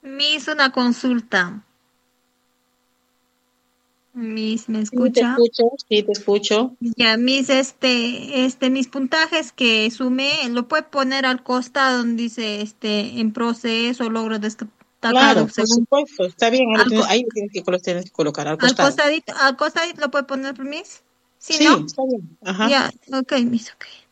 Miss, una consulta. Miss, ¿me Sí, te escucha? escucho, sí, te escucho. Ya, Miss, mis puntajes que sumé, lo puede poner al costado donde dice, en proceso, logro destacado, Claro, por según, supuesto, está bien, al, co- ahí lo tienes que colocar al costado. al costadito lo puede poner, Miss. ¿Sí, no? Sí, está bien, ajá. Ya, ok, Miss, ok.